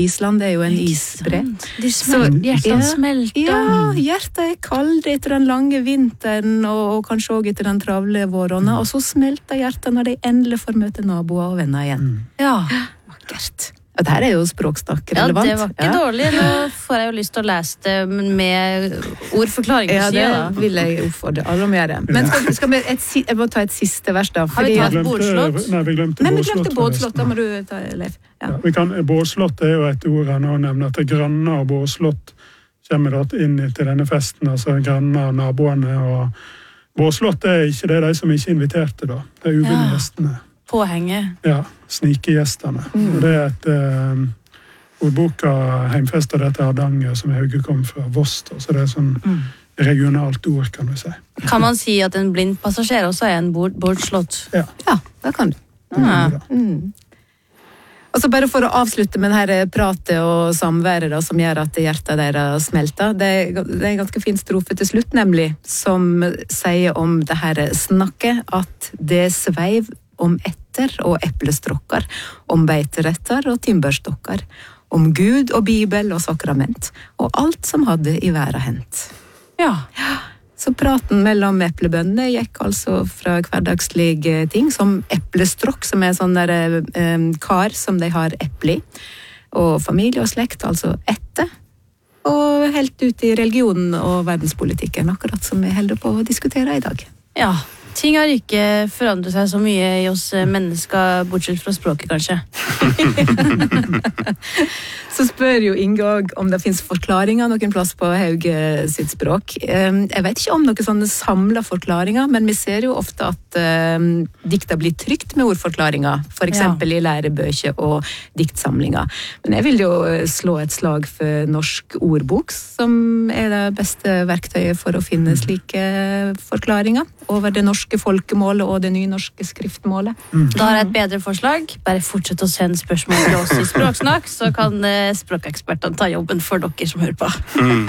Island er jo en isbre. Hjertene smelter. Ja, hjertet kaldt etter den lange vinteren, og kanskje også etter den travle våronna, og så smelter hjertet når de endelig får møte naboer og venner igjen. Ja. Vakkert. Og det her er jo språksnakk relevant. Ja, det var ikke dårlig. Nå får jeg jo lyst til å lese det med ordforklaring. Ja, det vil jeg oppfordre alle om å gjøre. Men jeg må ta et siste vers da. Har vi tatt Bårdslott? Nei, vi glemte Bårdslott. Da må du ta, Leif. Ja. Bårdslott er jo et ord jeg nå nevner, at Granna og Bårdslott kommer da inn til denne festen, altså Granna og naboene, og Bårdslott er ikke det de som ikke inviterte da. Det er uvinne gjestene. Påhenget. Ja, snikegjestene. Og det er et ordboka Heimfest av dette Hardanger som Hauge kom fra Voss, så det er sånn regionalt ord, kan du si. Kan man si at en blind passasjer også er en Bårdslott? Ja. Ja, det kan du. Og så bare for å avslutte med denne pratet og samværet da, som gjør at hjertet deres smelter. Det er en ganske fin strofe til slutt, nemlig, som sier om det her snakket, at det sveiv om etter og eplestrokker, om beiteretter og timberstokker, om Gud og Bibel og sakrament, og alt som hadde i verden hendt. Ja. Så praten mellom eplebøndene gikk altså fra hverdagslige ting, som eplestrokk, som er sånn der kar som de har eple i, og familie og slekt, altså etter, og helt ut i religionen og verdenspolitikken, akkurat som vi holder på å diskutere i dag. Ja. Ting har ikke forandret seg så mye i oss mennesker, bortsett fra språket, kanskje. Så spør jo Inge også om det finnes forklaringer noen plass på Hauge sitt språk. Jeg vet ikke om noen sånne samlede forklaringer, men vi ser jo ofte at dikta blir trykt med ordforklaringer, for eksempel i lærebøker og diktsamlinger. Men jeg vil jo slå et slag for Norsk ordbok, som er det beste verktøyet for å finne slike forklaringer over det norske folkemålet og det nynorske skriftmålet. Da har jeg et bedre forslag. Bare fortsett å sende spørsmål til oss i Språksnakk, så kan språkekspertene ta jobben for dere som hører på.